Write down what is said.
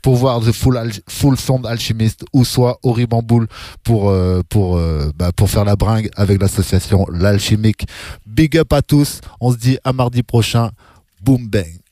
pour voir The Full Sound Alchemist, ou soit au Ribamboul pour faire la bringue avec l'association L'Alchimique. Big up à tous. On se dit à mardi prochain. Boom bang.